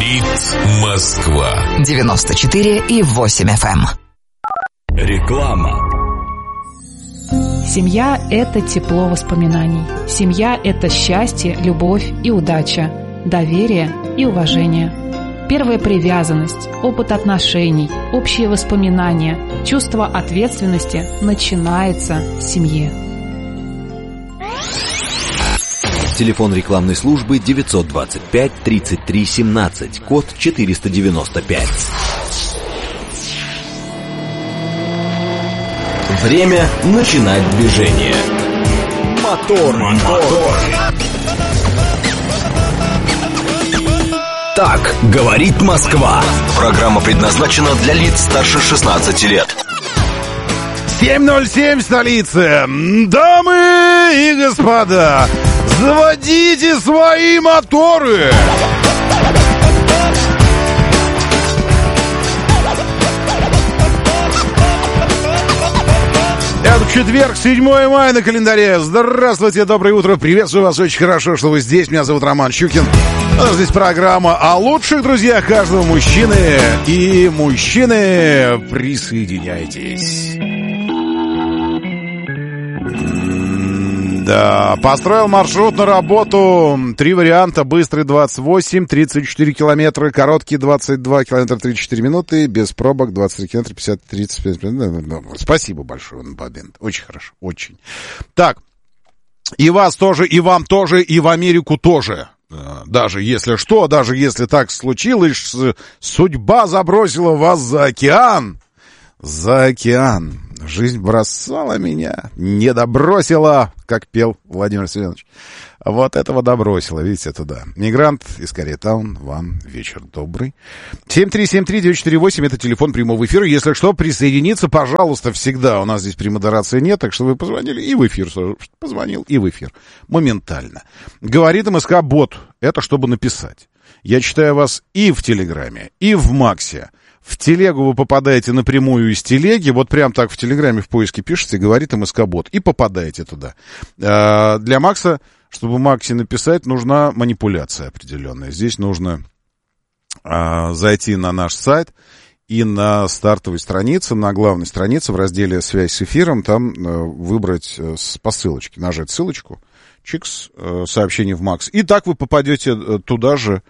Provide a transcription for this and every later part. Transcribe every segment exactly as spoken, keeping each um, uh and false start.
Говорит Москва. девяносто четыре и восемь эф эм. Реклама. Семья – это тепло воспоминаний. Семья – это счастье, любовь и удача, доверие и уважение. Первая привязанность, опыт отношений, общие воспоминания, чувство ответственности начинается в семье. Телефон рекламной службы девятьсот двадцать пять тридцать три семнадцать, код четыреста девяносто пять. Время начинать движение. Мотор, мотор. Так говорит Москва. Программа предназначена для лиц старше шестнадцати лет. семь ноль семь, столица. Дамы и господа, заводите свои моторы. Это четверг, седьмое мая на календаре. Здравствуйте, доброе утро. Приветствую вас, очень хорошо, что вы здесь. Меня зовут Роман Щукин. У нас здесь программа о лучших друзьях каждого мужчины. И мужчины, присоединяйтесь. Да, построил маршрут на работу. Три варианта. Быстрый двадцать восемь, тридцать четыре километра. Короткий двадцать два километра тридцать четыре минуты. Без пробок двадцать три километра пятьдесят тридцать пять минут. Спасибо большое, Бабин. Очень хорошо, очень. Так, и вас тоже, и вам тоже, и в Америку тоже. Даже если что, даже если так случилось, судьба забросила вас за океан. За океан. Жизнь бросала меня, не добросила, как пел Владимир Семенович. Вот этого добросила, видите, туда. Мигрант из Корейтаун, вам вечер добрый. семь три семь три девять четыре восемь, это телефон прямого эфира. Если что, присоединиться, пожалуйста, всегда. У нас здесь премодерации нет, так что вы позвонили и в эфир. Позвонил и в эфир. Моментально. Говорит МСК-бот. Это чтобы написать. Я читаю вас и в Телеграме, и в Максе. В телегу вы попадаете напрямую из телеги, вот прям так в Телеграме в поиске пишете, говорит МСК-бот, и попадаете туда. А для Макса, чтобы Максе написать, нужна манипуляция определенная. Здесь нужно а, зайти на наш сайт и на стартовой странице, на главной странице в разделе «Связь с эфиром», там а, выбрать а, по ссылочке, нажать ссылочку, чикс, а, сообщение в Макс. И так вы попадете а, туда же,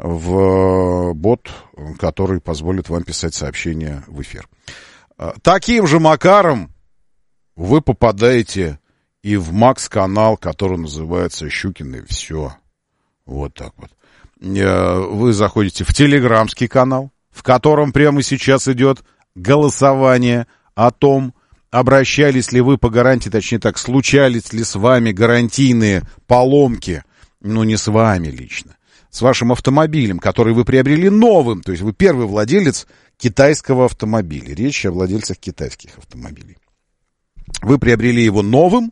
в бот, который позволит вам писать сообщения в эфир. Таким же макаром вы попадаете и в Макс-канал, который называется «Щукин и все». Вот так вот. Вы заходите в телеграмский канал, в котором прямо сейчас идет голосование о том, обращались ли вы по гарантии, точнее так, случались ли с вами гарантийные поломки, ну не с вами лично, с вашим автомобилем, который вы приобрели новым. То есть вы первый владелец китайского автомобиля. Речь о владельцах китайских автомобилей. Вы приобрели его новым,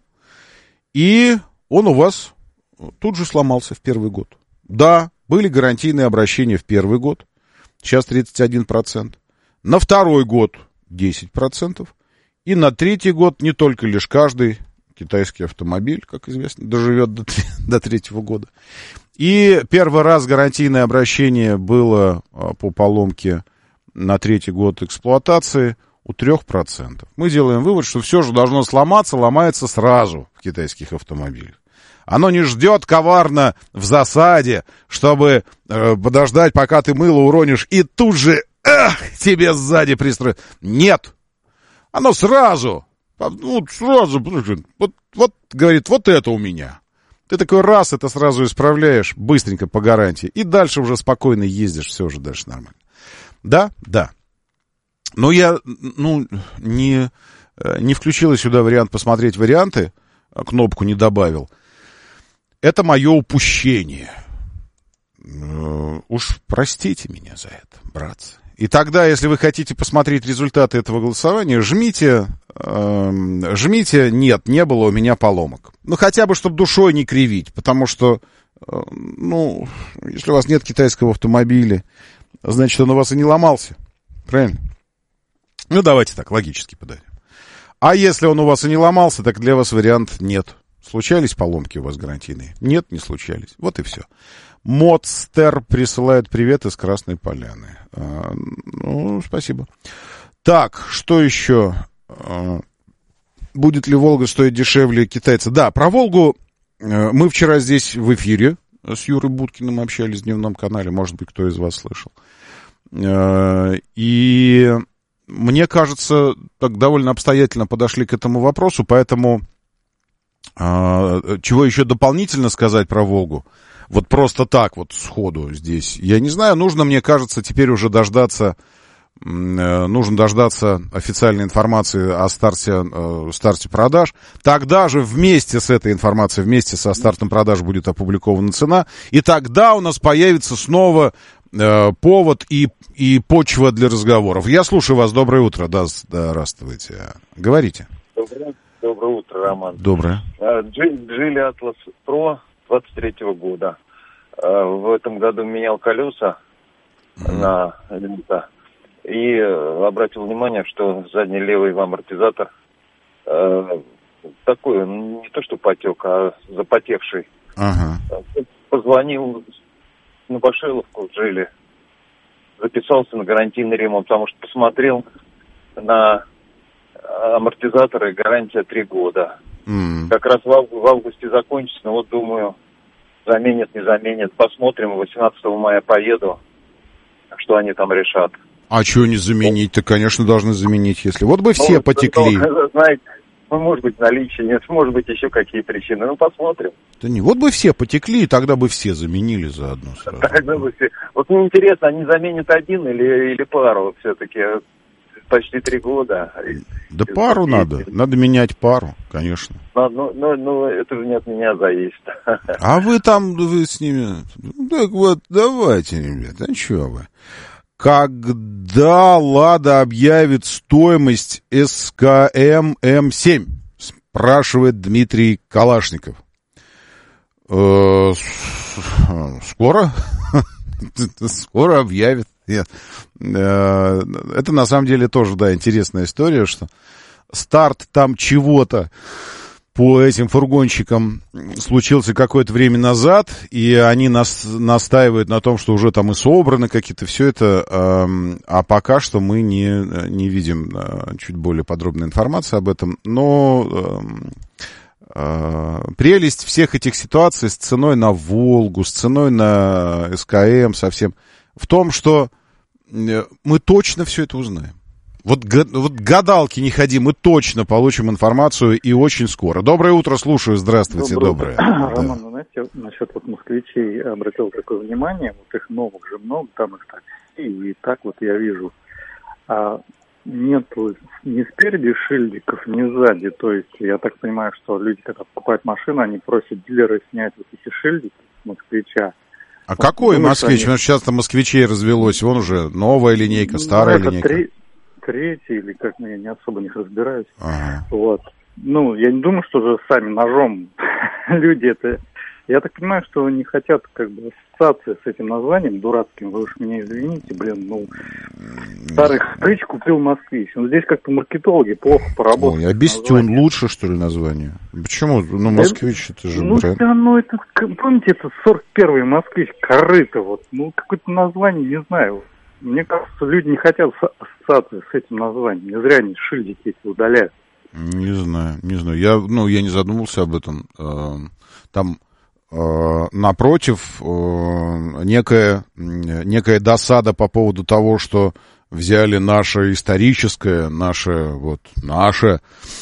и он у вас тут же сломался в первый год. Да, были гарантийные обращения в первый год. Сейчас тридцать один процент. На второй год десять процентов. И на третий год не только лишь каждый китайский автомобиль, как известно, доживет до, до третьего года. И первый раз гарантийное обращение было по поломке на третий год эксплуатации у трех процентов. Мы делаем вывод, что все же должно сломаться, ломается сразу в китайских автомобилях. Оно не ждет коварно в засаде, чтобы э, подождать, пока ты мыло уронишь, и тут же эх, тебе сзади пристроят. Нет! Оно сразу, ну, сразу, вот, вот, говорит, вот это у меня. Ты такой раз это сразу исправляешь, быстренько по гарантии, и дальше уже спокойно ездишь, все уже дальше нормально. Да? Да. Но я, ну, не, не включил сюда вариант посмотреть варианты, кнопку не добавил. Это мое упущение. Уж простите меня за это, братцы. И тогда, если вы хотите посмотреть результаты этого голосования, жмите, э, жмите «Нет, не было у меня поломок». Ну, хотя бы, чтобы душой не кривить, потому что, э, ну, если у вас нет китайского автомобиля, значит, он у вас и не ломался. Правильно? Ну, давайте так, логически подойдем. А если он у вас и не ломался, так для вас вариант «Нет». Случались поломки у вас гарантийные? Нет, не случались. Вот и все. Моцтер присылает привет из Красной Поляны. А, ну, спасибо. Так, что еще? А, будет ли Волга стоить дешевле китайца? Да, про Волгу а, мы вчера здесь в эфире с Юрой Буткиным общались в дневном канале. Может быть, кто из вас слышал. А, и мне кажется, так довольно обстоятельно подошли к этому вопросу, поэтому а, чего еще дополнительно сказать про Волгу? Вот просто так вот сходу здесь. Я не знаю, нужно, мне кажется, теперь уже дождаться, нужно дождаться официальной информации о старте, старте продаж. Тогда же вместе с этой информацией, вместе со стартом продаж будет опубликована цена. И тогда у нас появится снова э, повод и, и почва для разговоров. Я слушаю вас. Доброе утро. Да, здравствуйте. Говорите. Доброе, доброе утро, Роман. Доброе. Джили Атлас Про двадцать третьего года. В этом году менял колеса mm-hmm. на лента и обратил внимание, что задний левый амортизатор э, такой, не то что потек, а запотевший. Uh-huh. Позвонил на Башиловку в Джили, записался на гарантийный ремонт, потому что посмотрел на амортизаторы, гарантия три года. Mm. Как раз в, ав- в августе закончится, но вот думаю, заменят, не заменят. Посмотрим, восемнадцатого мая поеду, что они там решат. А что не заменить-то? Конечно, должны заменить, если... Вот бы все ну, потекли. Ну, знаете, ну, может быть, наличие нет, может быть, еще какие причины. Ну, посмотрим. Да не, вот бы все потекли, и тогда бы все заменили заодно сразу. Тогда бы все. Вот мне интересно, они заменят один или, или пару все-таки? Почти три года. Да и, пару и, надо. И, надо менять пару, конечно. Ну, ну, ну, ну, это же не от меня зависит. А вы там, вы с ними... Так вот, давайте, ребята, а что вы? Когда «Лада» объявит стоимость эс ка эм эм семь? Спрашивает Дмитрий Калашников. Скоро? Скоро объявит. Нет. Это на самом деле тоже, да, интересная история, что старт там чего-то по этим фургонщикам случился какое-то время назад, и они нас, настаивают на том, что уже там и собраны какие-то, все это, а пока что мы не, не видим чуть более подробной информации об этом, но прелесть всех этих ситуаций с ценой на Волгу, с ценой на эс ка эм совсем в том, что мы точно все это узнаем. Вот, вот гадалки не ходи, мы точно получим информацию и очень скоро. Доброе утро, слушаю, здравствуйте, доброе. доброе. Роман, да. знаете, насчет вот москвичей обратил такое внимание, вот их новых же много, там их такси, и так вот я вижу, а нету ни спереди шильдиков, ни сзади, то есть я так понимаю, что люди, когда покупают машину, они просят дилера снять вот эти шильдики с москвича. А вот, какой думаю, москвич? Они... Потому что сейчас-то москвичей развелось, вон уже новая линейка, старая ну, линейка. Три... Третий, или как, ну, я не особо в них разбираюсь. Ага. Вот. Ну, я не думаю, что же сами ножом люди это... Я так понимаю, что они хотят как бы ассоциации с этим названием дурацким. Вы уж меня извините, блин, ну... Старый хрыч купил москвич. Ну, здесь как-то маркетологи плохо поработали. Ой, а Бестюн лучше, что ли, название? Почему? Ну, москвич, это, это же ну, бренд. Да, ну, это... Помните, это сорок первый москвич, корыто, вот. Ну, какое-то название, не знаю. Мне кажется, люди не хотят ассоциации с этим названием. Не зря они шильдики эти удаляют. Не знаю, не знаю. Я, ну, я не задумывался об этом. Там напротив некая, некая досада по поводу того, что взяли наше историческое, наше, вот, наше,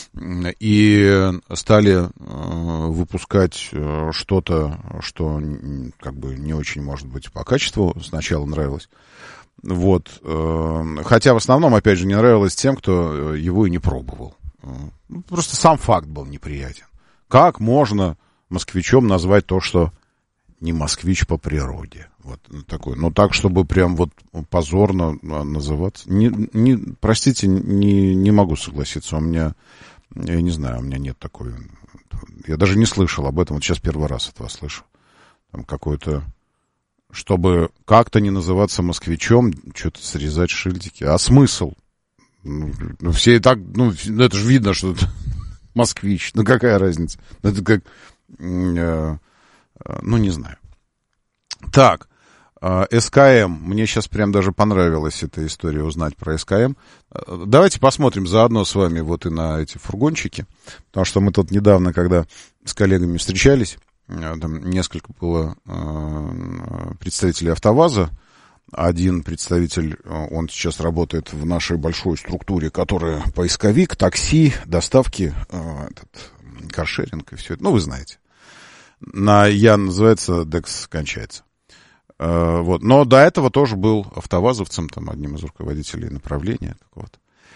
и стали выпускать что-то, что как бы не очень, может быть, по качеству сначала нравилось. Вот. Хотя в основном, опять же, не нравилось тем, кто его и не пробовал. Просто сам факт был неприятен. Как можно москвичом назвать то, что не москвич по природе? Вот такой. Ну, так, чтобы прям вот позорно называться. Не, не, простите, не, не могу согласиться. У меня, я не знаю, у меня нет такой... Я даже не слышал об этом. Вот сейчас первый раз от вас слышу. Там какой-то... Чтобы как-то не называться москвичом, что-то срезать шильдики. А смысл? Ну, все и так, ну, это же видно, что это москвич. Ну, какая разница? Это как, э, ну, не знаю. Так, СКМ. Мне сейчас прям даже понравилась эта история узнать про СКМ. Давайте посмотрим заодно с вами вот и на эти фургончики. Потому что мы тут недавно, когда с коллегами встречались, там несколько было представителей АвтоВАЗа. Один представитель, он сейчас работает в нашей большой структуре, которая поисковик, такси, доставки, этот, каршеринг и все это. Ну, вы знаете. На Я называется, Декс кончается. Вот. Но до этого тоже был автовазовцем, там, одним из руководителей направления какого-то.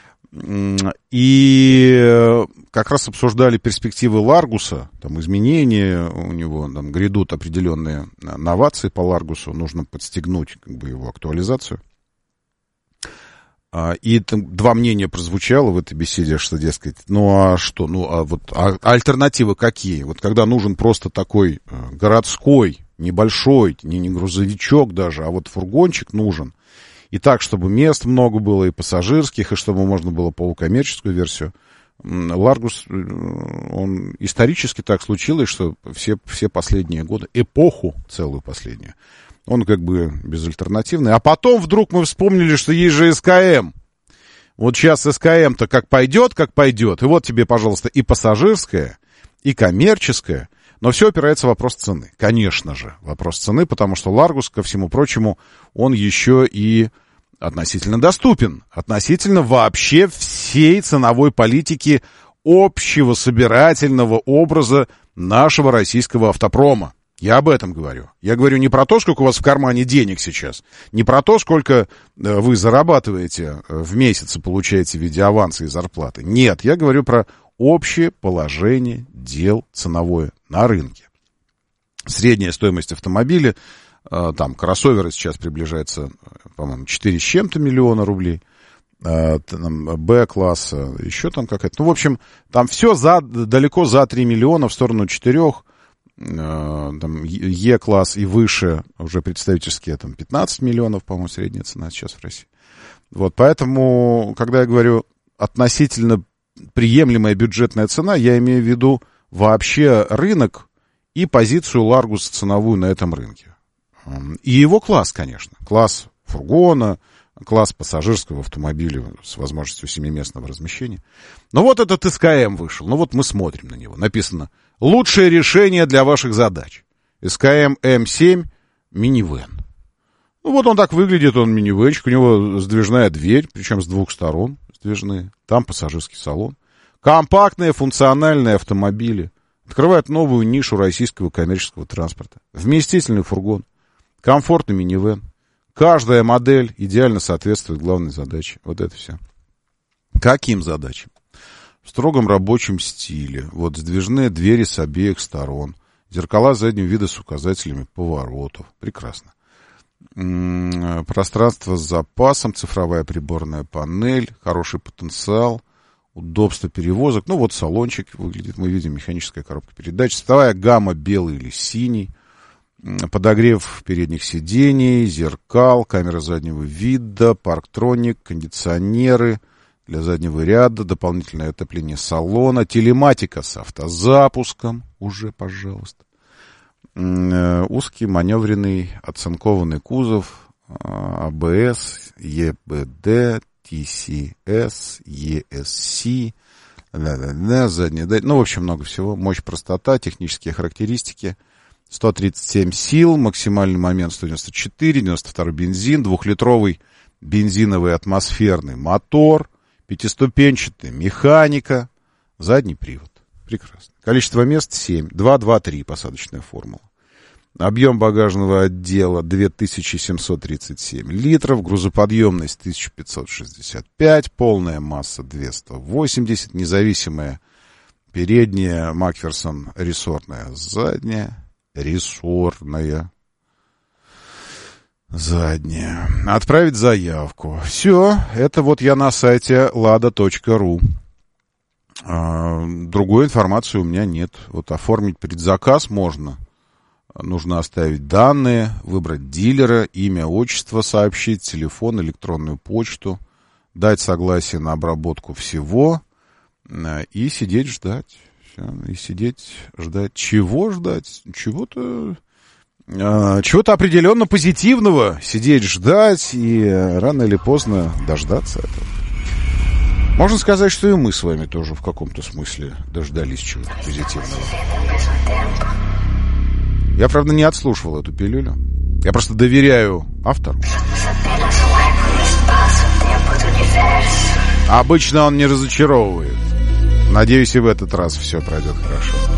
И как раз обсуждали перспективы Ларгуса, там, изменения у него, там, грядут определенные новации по Ларгусу, нужно подстегнуть, как бы, его актуализацию. И там два мнения прозвучало в этой беседе, что, дескать, ну а что, ну а вот а альтернативы какие? Вот когда нужен просто такой городской, небольшой, не, не грузовичок даже, а вот фургончик нужен. И так, чтобы мест много было, и пассажирских, и чтобы можно было полукоммерческую версию. Ларгус, он исторически так случилось, что все, все последние годы, эпоху целую последнюю, он как бы безальтернативный. А потом вдруг мы вспомнили, что есть же СКМ. Вот сейчас СКМ-то как пойдет, как пойдет. И вот тебе, пожалуйста, и пассажирская, и коммерческая. Но все опирается в вопрос цены. Конечно же, вопрос цены, потому что Ларгус, ко всему прочему, он еще и относительно доступен. Относительно вообще всей ценовой политики общего собирательного образа нашего российского автопрома. Я об этом говорю. Я говорю не про то, сколько у вас в кармане денег сейчас, не про то, сколько вы зарабатываете в месяц и получаете в виде аванса и зарплаты. Нет, я говорю про общее положение дел ценовое на рынке. Средняя стоимость автомобиля, там, кроссоверы сейчас приближается, по-моему, четыре с чем-то миллиона рублей, Б-класса, еще там какая-то. Ну, в общем, там все за, далеко за три миллиона в сторону четырех. Там Е-класс и выше, уже представительские, там, пятнадцать миллионов, по-моему, средняя цена сейчас в России. Вот, поэтому, когда я говорю относительно приемлемая бюджетная цена, я имею в виду вообще рынок и позицию Ларгуса ценовую на этом рынке. И его класс, конечно. Класс фургона, класс пассажирского автомобиля с возможностью семиместного размещения. Но вот этот СКМ вышел. Ну вот мы смотрим на него. Написано «Лучшее решение для ваших задач». СКМ эм семь минивэн. Ну вот он так выглядит, он минивэнчик. У него сдвижная дверь, причем с двух сторон сдвижные. Там пассажирский салон. Компактные функциональные автомобили. Открывают новую нишу российского коммерческого транспорта. Вместительный фургон. Комфортный минивэн. Каждая модель идеально соответствует главной задаче. Вот это все. Каким задачам? В строгом рабочем стиле. Вот сдвижные двери с обеих сторон. Зеркала заднего вида с указателями поворотов. Прекрасно. М-м, пространство с запасом, цифровая приборная панель, хороший потенциал, удобство перевозок. Ну вот салончик выглядит. Мы видим механическая коробка передач. Цветовая гамма белый или синий. Подогрев передних сидений, зеркал, камера заднего вида, парктроник, кондиционеры для заднего ряда, дополнительное отопление салона, телематика с автозапуском, уже, пожалуйста, узкий маневренный оцинкованный кузов, АБС, ЕБД, ТСС, ЕСС, задняя, ну, в общем, много всего, мощь, простота, технические характеристики. сто тридцать семь сил, максимальный момент сто девяносто четыре, девяносто два бензин, двухлитровый бензиновый атмосферный мотор, пятиступенчатая механика, задний привод. Прекрасно. Количество мест семь, два, два, три посадочная формула. Объем багажного отдела две тысячи семьсот тридцать семь литров, грузоподъемность тысяча пятьсот шестьдесят пять, полная масса двести восемьдесят, независимая передняя, Макферсон рессорная задняя. Рессорная. Задняя. Отправить заявку. Все. Это вот я на сайте лада точка ру. А, другой информации у меня нет. Вот оформить предзаказ можно. Нужно оставить данные, выбрать дилера, имя, отчество сообщить, телефон, электронную почту, дать согласие на обработку всего и сидеть ждать. И сидеть, ждать. Чего ждать? Чего-то э, чего-то определенно позитивного, сидеть, ждать и э, рано или поздно дождаться этого. Можно сказать, что и мы с вами тоже в каком-то смысле дождались чего-то позитивного. Я, правда, не отслушивал эту пилюлю. Я просто доверяю автору. Обычно он не разочаровывает. Надеюсь, и в этот раз все пройдет хорошо.